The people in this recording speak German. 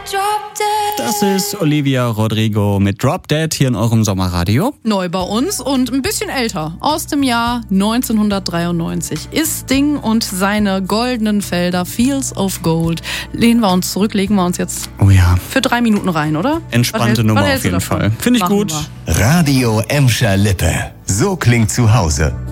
Das ist Olivia Rodrigo mit Drop Dead hier in eurem Sommerradio. Neu bei uns und ein bisschen älter. Aus dem Jahr 1993 ist Sting und seine goldenen Felder Fields of Gold. Lehnen wir uns zurück, legen wir uns jetzt für 3 Minuten rein, oder? Entspannte Nummer auf jeden Fall. Finde ich gut. Radio Emscher Lippe. So klingt zu Hause.